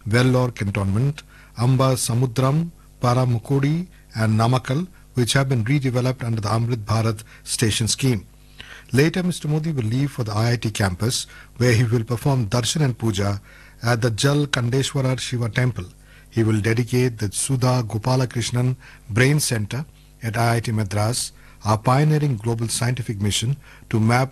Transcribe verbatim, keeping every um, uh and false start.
Vellore Cantonment, Amba Samudram, Paramukudi and Namakkal, which have been redeveloped under the Amrit Bharat Station scheme. Later, Mister Modi will leave for the I I T campus, where he will perform darshan and puja at the Jal Kandeshwara Shiva temple. He will dedicate the Sudha Gopalakrishnan Brain Center at I I T Madras, a pioneering global scientific mission to map